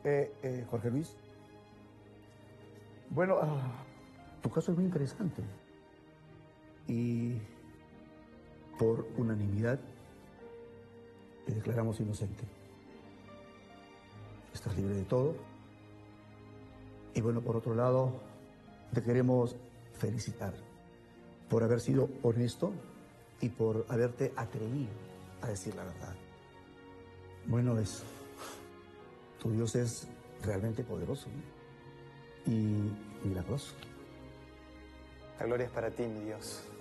Jorge Luis. Bueno, tu caso es muy interesante. Y por unanimidad te declaramos inocente. Estás libre de todo. Y bueno, por otro lado, te queremos felicitar por haber sido honesto y por haberte atrevido a decir la verdad. Bueno, tu Dios es realmente poderoso, ¿no? Y milagroso. La gloria es para ti, mi Dios.